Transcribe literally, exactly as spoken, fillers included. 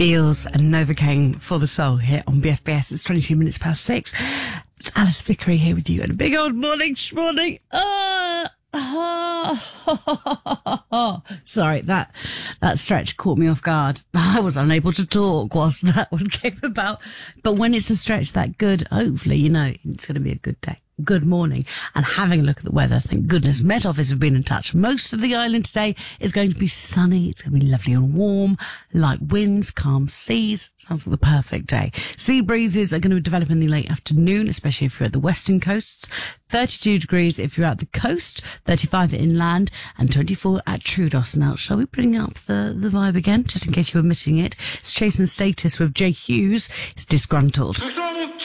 Eels and Novocaine for the Soul here on B F B S. It's twenty-two minutes past six. It's Alice Vickery here with you, and a big old morning, morning. Oh, oh. Sorry, that that stretch caught me off guard. I was unable to talk whilst that one came about. But when it's a stretch that good, hopefully, you know, it's going to be a good day. Good morning. And having a look at the weather, thank goodness Met Office have been in touch. Most of the island today is going to be sunny. It's going to be lovely and warm, light winds, calm seas. Sounds like the perfect day. Sea breezes are going to develop in the late afternoon, especially if you're at the western coasts. thirty-two degrees if you're at the coast, thirty-five inland, and twenty-four at Troodos. Now, shall we bring up the, the vibe again, just in case you were missing it? It's Chase and Status with Jay Hughes. It's Disgruntled.